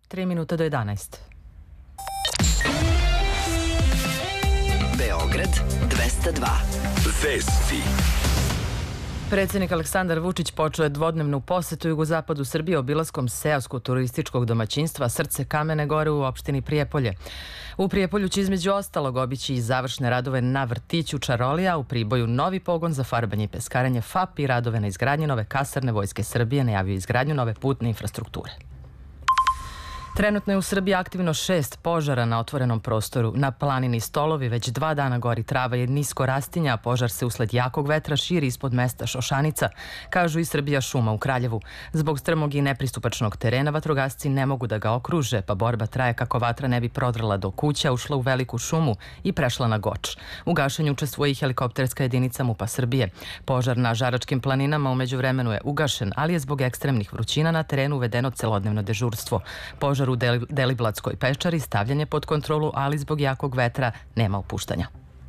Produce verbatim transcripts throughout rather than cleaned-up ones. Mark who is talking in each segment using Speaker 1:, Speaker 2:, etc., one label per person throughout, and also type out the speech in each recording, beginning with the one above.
Speaker 1: tri minuta do jedanaest.
Speaker 2: Beograd dvesta dva. Vesti.
Speaker 1: Predsjednik Aleksandar Vučić počeo je dvodnevnu posetu jugozapadu Srbije obilaskom seosko-turističkog domaćinstva Srce Kamene Gore u opštini Prijepolje. U Prijepolju će između ostalog obići i završne radove na vrtiću Čarolija, u Priboju novi pogon za farbanje i peskaranje F A P i radove na izgradnji nove kasarne Vojske Srbije, najavio izgradnju nove putne infrastrukture. Trenutno je u Srbiji aktivno šest požara na otvorenom prostoru. Na planini Stolovi već dva dana gori trava i nisko rastinja, a požar se usled jakog vetra širi ispod mesta Šošanica, kažu i Srbija šuma u Kraljevu. Zbog strmog i nepristupačnog terena vatrogasci ne mogu da ga okruže, pa borba traje kako vatra ne bi prodrla do kuća, ušla u veliku šumu i prešla na Goč. U gašenju učestvuje i helikopterska jedinica MUP-a Srbije. Požar na Žaračkim planinama u međuvremenu je ugašen, ali je zbog ekstremnih vrućina na terenu uvedeno celodnevno dežurstvo. Požar u Deliblatskoj pečari stavljen je pod kontrolu, ali zbog jakog vetra nema opuštanja.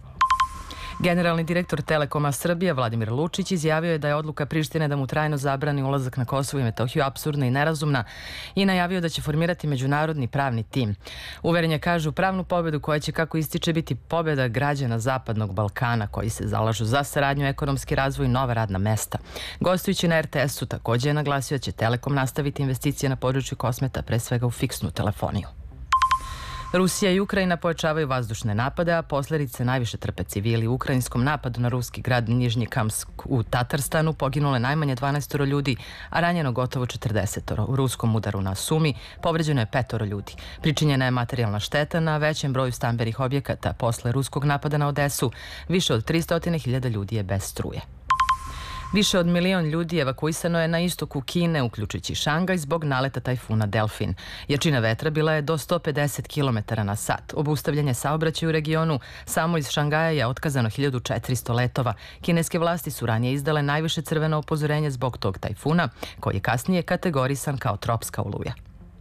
Speaker 1: Generalni direktor Telekoma Srbije Vladimir Lučić izjavio je da je odluka Prištine da mu trajno zabrani ulazak na Kosovo i Metohiju apsurdna i nerazumna i najavio da će formirati međunarodni pravni tim. Uveren je, kažu, pravnu pobedu koja će, kako ističe, biti pobeda građana Zapadnog Balkana koji se zalažu za saradnju, ekonomski razvoj i nova radna mesta. Gostujući na R T S-u također je naglasio da će Telekom nastaviti investicije na području kosmeta, pre svega u fiksnu telefoniju. Rusija i Ukrajina pojačavaju vazdušne napade, a posledice najviše trpe civili. U ukrajinskom napadu na ruski grad Nižnji Kamsk u Tatarstanu poginule najmanje dvanaest ljudi, a ranjeno gotovo četrdeset. U ruskom udaru na Sumi povređeno je petoro ljudi. Pričinjena je materijalna šteta na većem broju stambenih objekata. Posle ruskog napada na Odesu, više od tristo hiljada ljudi je bez struje. Više od milion ljudi evakuisano je na istoku Kine, uključujući Šangaj, zbog naleta tajfuna Delfin. Jačina vetra bila je do sto pedeset kilometara na sat. Obustavljanje saobraćaja u regionu samo iz Šangaja je otkazano hiljadu četiristo letova. Kineske vlasti su ranije izdale najviše crveno upozorenje zbog tog tajfuna, koji je kasnije kategorisan kao tropska oluja.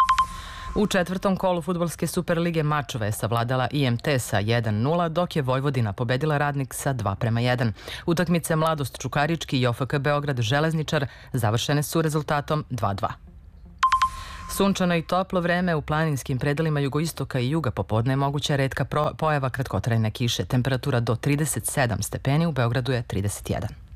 Speaker 1: U četvrtom kolu fudbalske Superlige mačove je savladala I M T sa jedan nula, dok je Vojvodina pobedila Radnik sa dva prema jedan. Utakmice Mladost Čukarički i O F K Beograd Železničar završene su rezultatom dva dva. Sunčano i toplo vreme u planinskim predelima jugoistoka i juga popodne je moguća retka pojava kratkotrajne kiše. Temperatura do trideset sedam stepeni, u Beogradu je trideset jedan.